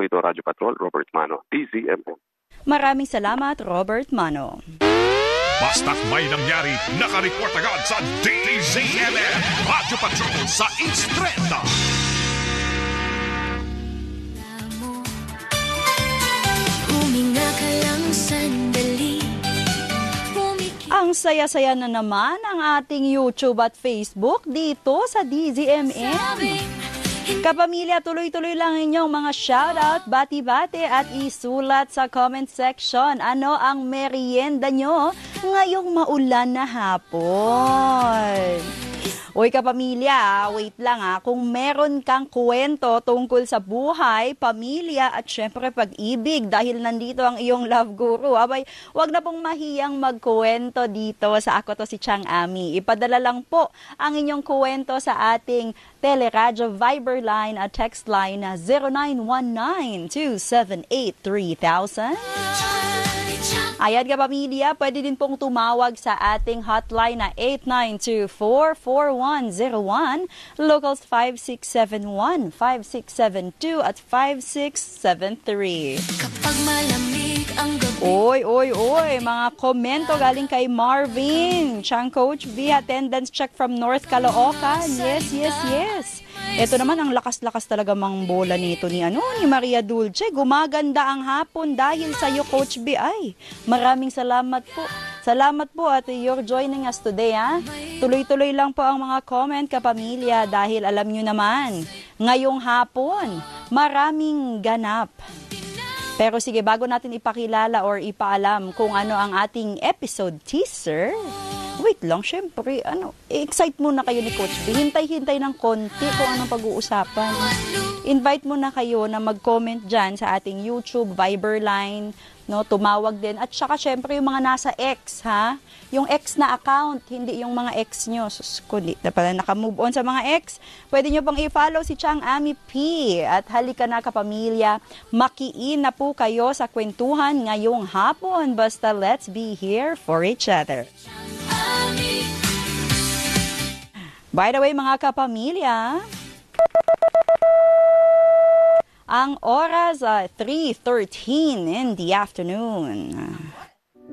ito, Radyo Patrol, Robert Mano, DZMM. Maraming salamat, Robert Mano. Basta't may nangyari, nakareport agad sa DZMM, Radyo Patrol sa East 30. Ang saya-saya na naman ang ating YouTube at Facebook dito sa DZMM. Kapamilya, tuloy-tuloy lang inyong mga shoutout, bati-bati at isulat sa comment section. Ano ang merienda nyo ngayong maulan na hapon? Uy kapamilya, wait lang kung meron kang kwento tungkol sa buhay, pamilya at syempre pag-ibig dahil nandito ang iyong love guru, abay, wag na pong mahiyang magkwento dito sa Ako To Si Chang Ami. Ipadala lang po ang inyong kwento sa ating Teleradyo Viber line at text line na 0919-278-3000. Ayan kapamilya, pwede din pong tumawag sa ating hotline na 8924-4101, locals 5671, 5672 at 5673. Kapag malamig ang gabi. Oy, mga komento galing kay Marvin. Chang Coach V, attendance check from North Caloocan. Yes. Ito naman ang lakas-lakas talaga mang bola nito ni Maria Dulce. Gumaganda ang hapon dahil sa iyo Coach B. Ay, maraming salamat po. Salamat po at you're joining us today Tuloy-tuloy lang po ang mga comment kapamilya dahil alam nyo naman, ngayong hapon, maraming ganap. Pero sige, bago natin ipakilala or ipaalam kung ano ang ating episode teaser, wait lang, syempre, i-excite muna kayo ni Coach B. Hintay-hintay ng konti kung anong pag-uusapan. Invite muna kayo na mag-comment dyan sa ating YouTube, Viber line, tumawag din. At saka syempre yung mga nasa X, yung X na account, hindi yung mga X nyo. Kundi na pala naka-move on sa mga X. Pwede nyo pang i-follow si Chang Ami P. At halika na kapamilya, makiin na po kayo sa kwentuhan ngayong hapon. Basta let's be here for each other. By the way mga kapamilya, ang oras 3:13 in the afternoon.